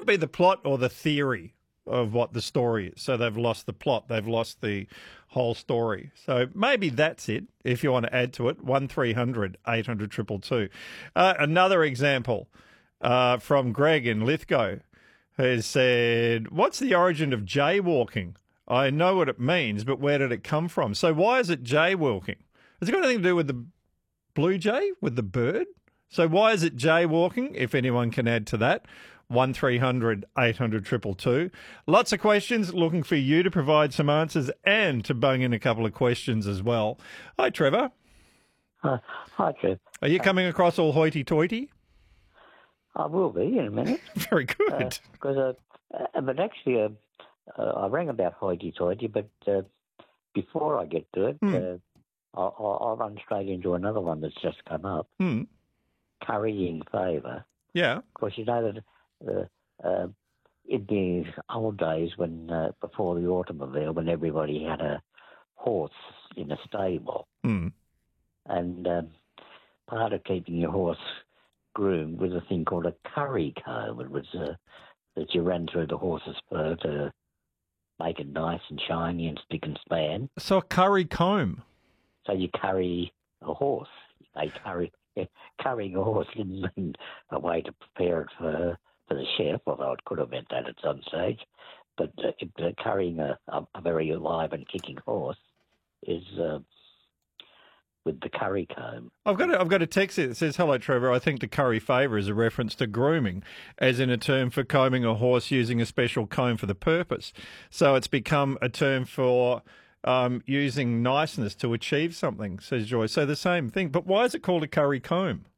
be the plot or the theory of what the story is. So they've lost the plot. They've lost the whole story. So maybe that's it, if you want to add to it. 1300 800 222. Another example from Greg in Lithgow has said, what's the origin of jaywalking? I know what it means, but where did it come from? So why is it jaywalking? Has it got anything to do with the blue jay, with the bird? So why is it jaywalking, if anyone can add to that? 1300 800 222. Lots of questions, looking for you to provide some answers and to bung in a couple of questions as well. Hi, Trevor. Hi, Trev. Are you coming across all hoity-toity? I will be in a minute. Very good. But actually, I rang about hoity-toity, but before I get to it, I'll run straight into another one that's just come up. Currying favour. Yeah. Of course, you know that in the old days, when before the automobile, when everybody had a horse in a stable, and part of keeping your horse groomed was a thing called a curry comb. It was that you ran through the horse's fur to make it nice and shiny and spick and span. So a curry comb. So you curry a horse. Currying a horse didn't mean a way to prepare it for the chef, although it could have meant that at some stage. But currying a very alive and kicking horse is with the curry comb. I've got a text here that says, hello, Trevor. I think the curry favour is a reference to grooming, as in a term for combing a horse using a special comb for the purpose. So it's become a term for using niceness to achieve something, says Joy. So the same thing. But why is it called a curry comb?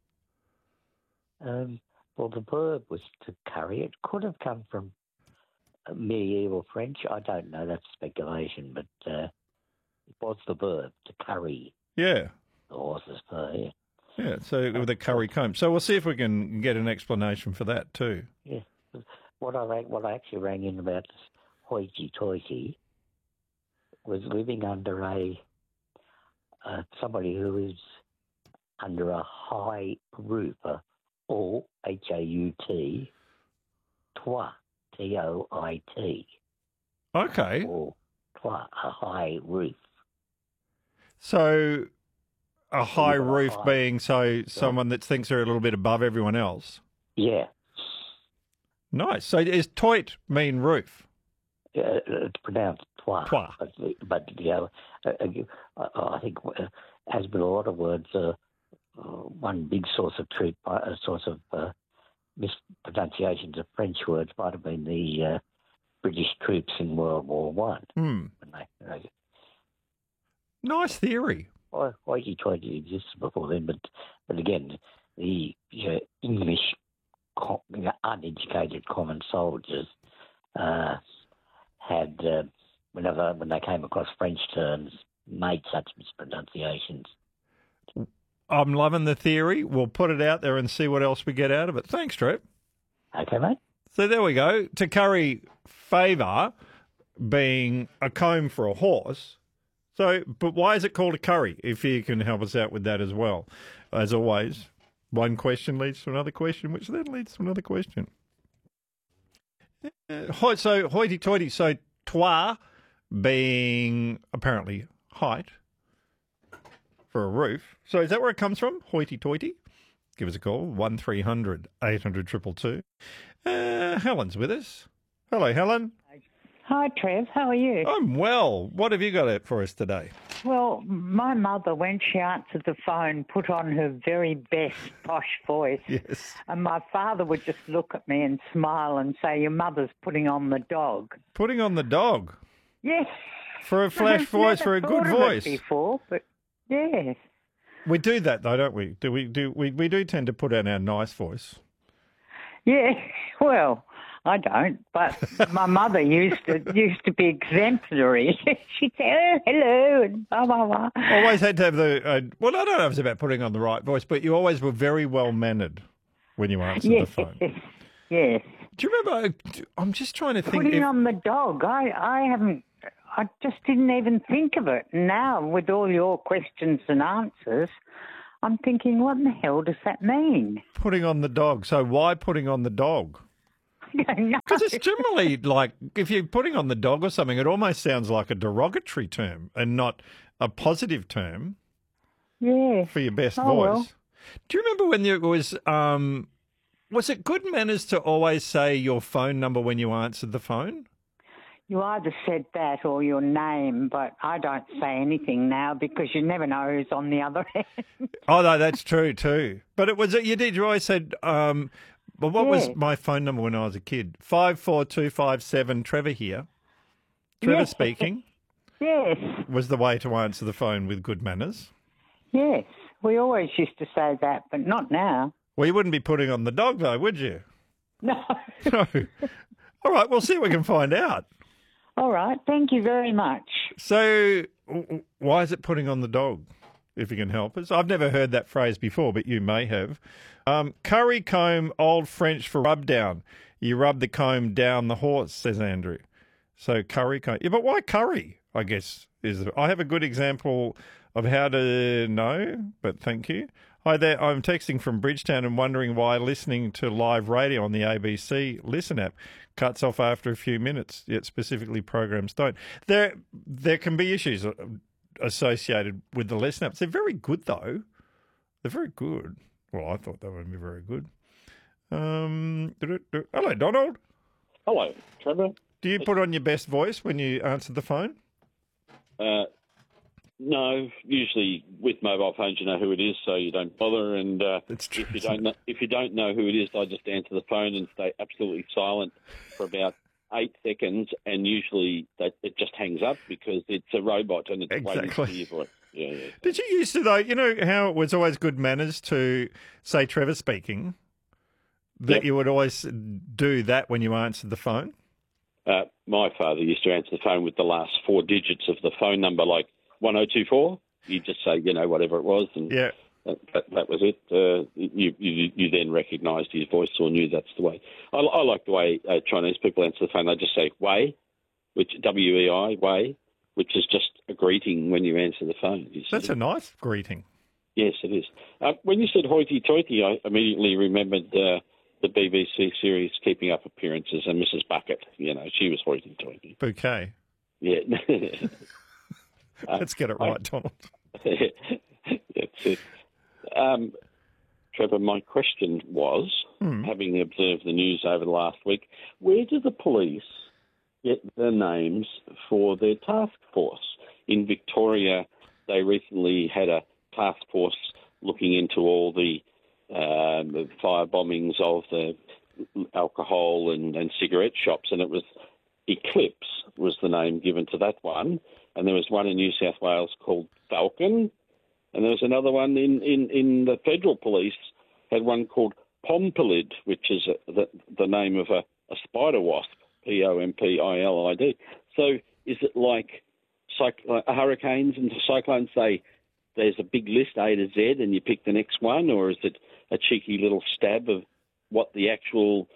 Well, the verb was to curry. It could have come from medieval French. I don't know. That's speculation. But it was the verb, to curry. Yeah. The horse's fur, yeah. Yeah, so with a curry comb. So we'll see if we can get an explanation for that too. Yeah. What I actually rang in about this hoity-toity was living under somebody who is under a high roof, or H-A-U-T, toit, T-O-I-T. Okay. Or toit, a high roof. So a high roof high, being someone that thinks they're a little bit above everyone else. Yeah. Nice. So does toit mean roof? It's pronounced toit. Toit. But I think, as with a lot of words, one big source of truth, a source of mispronunciations of French words might have been the British troops in World War One. Nice theory. Hoity-toity existed before then, but again, the English uneducated common soldiers had, when they came across French terms, made such mispronunciations. I'm loving the theory. We'll put it out there and see what else we get out of it. Thanks, Trev. Okay, mate. So there we go. To curry favour being a comb for a horse. So, but why is it called a curry? If you can help us out with that as well. As always, one question leads to another question, which then leads to another question. So hoity-toity, so toit being apparently height for a roof. So is that where it comes from, hoity-toity? Give us a call, 1300 800 222. Helen's with us. Hello, Helen. Hi, Trev. How are you? I'm well. What have you got for us today? Well, my mother, when she answered the phone, put on her very best posh voice. Yes. And my father would just look at me and smile and say, your mother's putting on the dog. Putting on the dog? Yes. For a flash voice, for a good voice. Before, but yes. We do that though, don't we? We do tend to put on our nice voice. Yeah. Well, I don't, but my mother used to be exemplary. She'd say, oh, hello, and blah, blah, blah. Always had to have the, well, I don't know if it's about putting on the right voice, but you always were very well-mannered when you answered the phone. Yes. Do you remember, I'm just trying to think. Putting on the dog, I just didn't even think of it. Now, with all your questions and answers, I'm thinking, what in the hell does that mean? Putting on the dog. So why putting on the dog? No. Because it's generally like, if you're putting on the dog or something, it almost sounds like a derogatory term and not a positive term Yeah. for your best Oh, voice. well. Do you remember when there was it good manners to always say your phone number when you answered the phone? You either said that or your name, but I don't say anything now because you never know who's on the other end. Oh, no, that's true too. But you always said, well, what was Yeah. my phone number when I was a kid? 54257, Trevor here. Trevor Yeah. speaking Yes, was the way to answer the phone with good manners. yes. We always used to say that, but not now. Well, you wouldn't be putting on the dog though, would you? No. No. All right, we'll see if we can find out. All right. Thank you very much. So, why is it putting on the dog, if you can help us? I've never heard that phrase before, but you may have. Curry comb, Old French for rub down. You rub the comb down the horse, says Andrew. So, curry comb. Yeah, but why curry, I guess, I have a good example of how to know, but thank you. Hi there, I'm texting from Bridgetown and wondering why listening to live radio on the ABC Listen app cuts off after a few minutes, yet specifically programs don't. There can be issues associated with the Listen apps. They're very good, though. They're very good. Well, I thought they would be very good. Hello, Donald. Hello, Trevor. Do you put on your best voice when you answer the phone? No, usually with mobile phones you know who it is, so you don't bother. And It's true, if you don't know who it is, I just answer the phone and stay absolutely silent for about 8 seconds, and usually it just hangs up because it's a robot and it's waiting for your voice. Yeah. Did you used to, though, you know how it was always good manners to say Trevor speaking, that Yep. you would always do that when you answered the phone? My father used to answer the phone with the last 4 digits of the phone number, like 1024. You just say, whatever it was, and Yeah. that was it. You then recognised his voice or knew that's the way. I like the way Chinese people answer the phone. They just say "wei," which W-E-I, "wei," which is just a greeting when you answer the phone. That's a nice greeting. Yes, it is. When you said hoity-toity, I immediately remembered the BBC series Keeping Up Appearances and Mrs. Bucket. She was hoity-toity. Bouquet. Yeah. Let's get it right, Donald. That's it. Trevor, my question was, having observed the news over the last week, where do the police get the names for their task force? In Victoria, they recently had a task force looking into all the fire bombings of the alcohol and cigarette shops, and it was Eclipse was the name given to that one. And there was one in New South Wales called Falcon, and there was another one in the Federal Police had one called Pompilid, which is the name of a spider wasp, Pompilid. So is it like hurricanes and cyclones say there's a big list A to Z and you pick the next one, or is it a cheeky little stab of what the actual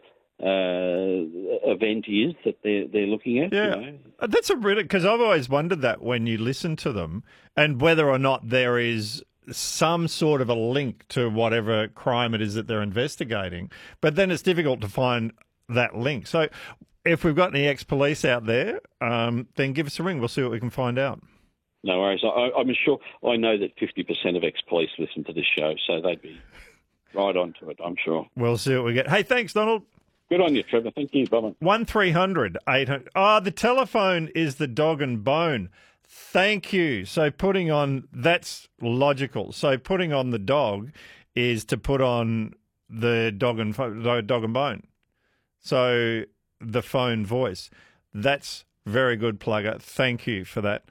event is that they're looking at? Yeah, that's a really, because I've always wondered that when you listen to them and whether or not there is some sort of a link to whatever crime it is that they're investigating. But then it's difficult to find that link. So if we've got any ex-police out there, then give us a ring. We'll see what we can find out. No worries. I'm sure. I know that 50% of ex-police listen to this show, so they'd be right onto it, I'm sure. We'll see what we get. Hey, thanks, Donald. Good on you, Trevor. Thank you. Bye-bye. 1300 800. The telephone is the dog and bone. Thank you. So that's logical. So putting on the dog is to put on the dog and bone. So the phone voice. That's very good, Plugger. Thank you for that.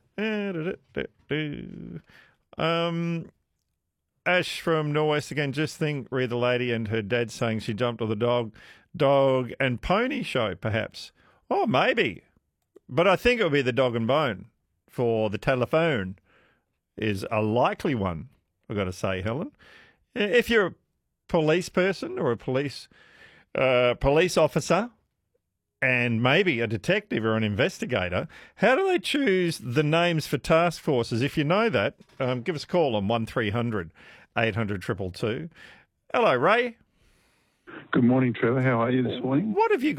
Ash from Norwest again. Just read the lady and her dad saying she jumped on the dog and pony show, perhaps. Oh, maybe. But I think it would be the dog and bone for the telephone is a likely one, I've got to say, Helen. If you're a police person or a police officer and maybe a detective or an investigator, how do they choose the names for task forces? If you know that, give us a call on 1300 800 222. Hello, Ray. Good morning, Trevor. How are you this morning? What have you